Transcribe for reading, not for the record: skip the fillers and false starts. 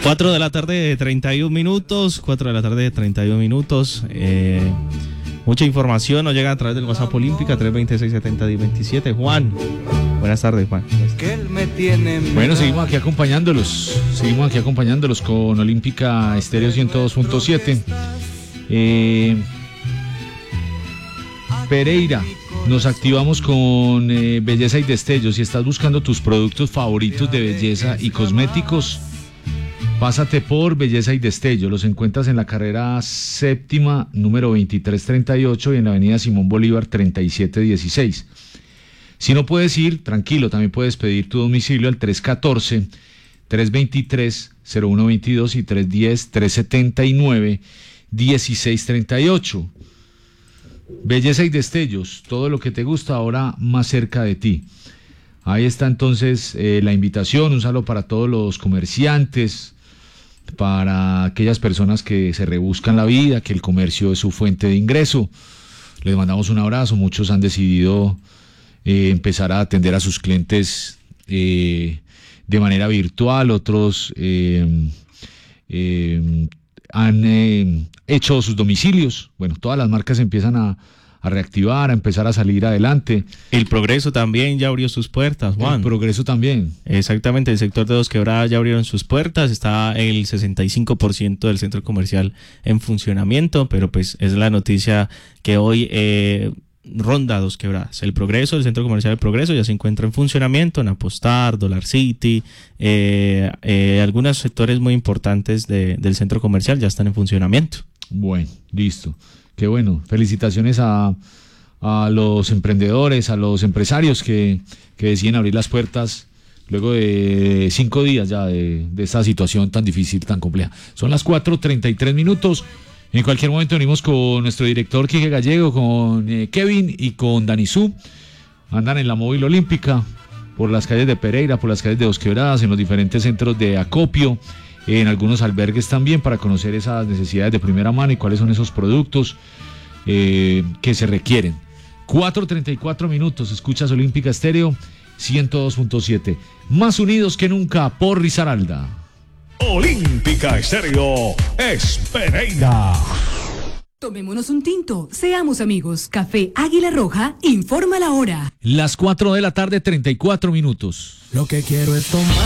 4 de la tarde, 31 minutos. 4 de la tarde, 31 minutos. Mucha información nos llega a través del WhatsApp Olímpica 326-70-1027. Juan, buenas tardes, Juan. Bueno, seguimos aquí acompañándolos. Con Olímpica Estéreo 102.7. Pereira, nos activamos con Belleza y Destellos. Si estás buscando tus productos favoritos de belleza y cosméticos, pásate por Belleza y Destello. Los encuentras en la carrera séptima, número 2338, y en la avenida Simón Bolívar 3716. Si no puedes ir, tranquilo, también puedes pedir tu domicilio al 314-323-0122 y 310-379-1638. Belleza y Destellos, todo lo que te gusta ahora más cerca de ti. Ahí está entonces la invitación, un saludo para todos los comerciantes, para aquellas personas que se rebuscan la vida, que el comercio es su fuente de ingreso. Les mandamos un abrazo. Muchos han decidido empezar a atender a sus clientes de manera virtual, otros han hecho sus domicilios. Bueno, todas las marcas empiezan a reactivar, a empezar a salir adelante. El Progreso también ya abrió sus puertas, Juan. El Progreso también. Exactamente, el sector de Dos Quebradas ya abrieron sus puertas, está el 65% del centro comercial en funcionamiento, pero pues es la noticia que hoy ronda Dos Quebradas. El Progreso, el centro comercial del Progreso ya se encuentra en funcionamiento, en Apostar, Dollar City, algunos sectores muy importantes del centro comercial ya están en funcionamiento. Bueno, listo. Qué bueno, felicitaciones a los emprendedores, a los empresarios que deciden abrir las puertas luego de 5 días ya de esta situación tan difícil, tan compleja. Son las 4:33 minutos. En cualquier momento venimos con nuestro director Quique Gallego, con Kevin y con Danizú. Andan en la móvil olímpica por las calles de Pereira, por las calles de Dos Quebradas, en los diferentes centros de acopio, en algunos albergues también, para conocer esas necesidades de primera mano y cuáles son esos productos que se requieren. 4:34 minutos, escuchas Olímpica Estéreo 102.7. Más unidos que nunca por Risaralda. Olímpica Estéreo es Pereira. Tomémonos un tinto, seamos amigos. Café Águila Roja informa la hora. Las 4 de la tarde, 34 minutos. Lo que quiero es tomar.